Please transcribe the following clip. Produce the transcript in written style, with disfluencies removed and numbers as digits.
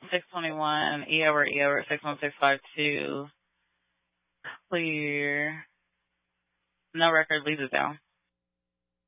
621, E over 61652. Clear. No record, leaves it down.